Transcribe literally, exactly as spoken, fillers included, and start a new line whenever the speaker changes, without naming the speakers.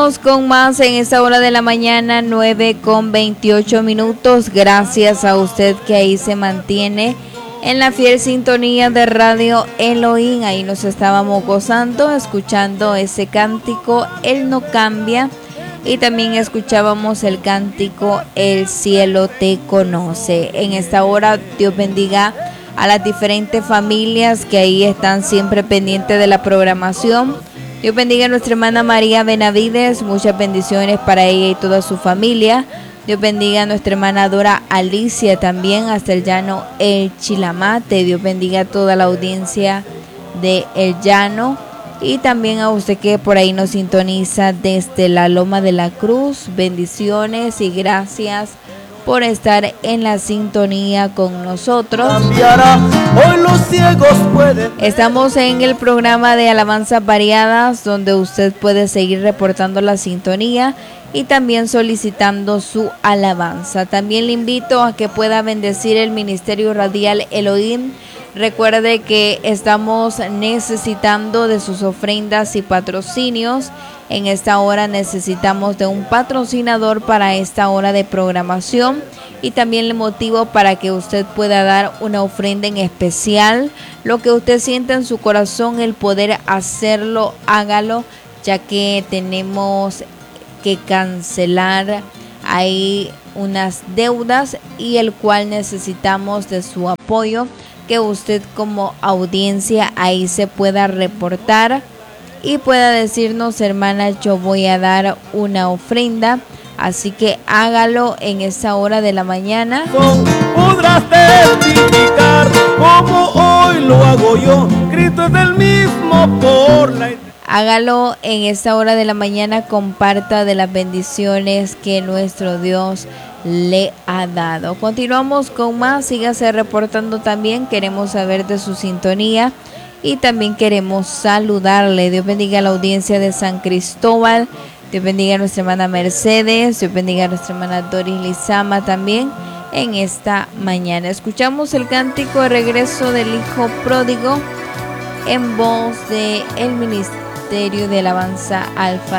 Continuamos con más en esta hora de la mañana, nueve con veintiocho minutos. Gracias a usted que ahí se mantiene en la fiel sintonía de Radio Elohim. Ahí nos estábamos gozando, escuchando ese cántico, Él no cambia. Y también escuchábamos el cántico, El cielo te conoce. En esta hora, Dios bendiga a las diferentes familias que ahí están siempre pendientes de la programación. Dios bendiga a nuestra hermana María Benavides, muchas bendiciones para ella y toda su familia. Dios bendiga a nuestra hermana Dora Alicia también, hasta el llano El Chilamate. Dios bendiga a toda la audiencia de El Llano. Y también a usted que por ahí nos sintoniza desde la Loma de la Cruz. Bendiciones y gracias por estar en la sintonía con nosotros. Hoy los ciegos pueden. Estamos en el programa de alabanzas variadas, donde usted puede seguir reportando la sintonía y también solicitando su alabanza. También le invito a que pueda bendecir el Ministerio Radial Elohim. Recuerde que estamos necesitando de sus ofrendas y patrocinios. En esta hora necesitamos de un patrocinador para esta hora de programación y también le motivo para que usted pueda dar una ofrenda en especial. Lo que usted sienta en su corazón, el poder hacerlo, hágalo, ya que tenemos que cancelar ahí unas deudas y el cual necesitamos de su apoyo, que usted como audiencia ahí se pueda reportar y pueda decirnos: hermana, yo voy a dar una ofrenda. Así que hágalo en esa hora de la mañana. Podrás testificar como hoy lo hago yo. Cristo es el mismo por la... Hágalo en esta hora de la mañana. Comparta de las bendiciones que nuestro Dios le ha dado. Continuamos con más. Sígase reportando también. Queremos saber de su sintonía. Y también queremos saludarle. Dios bendiga a la audiencia de San Cristóbal. Dios bendiga a nuestra hermana Mercedes. Dios bendiga a nuestra hermana Doris Lizama también en esta mañana. Escuchamos el cántico de regreso del Hijo Pródigo en voz de el Ministerio de Alabanza Alfa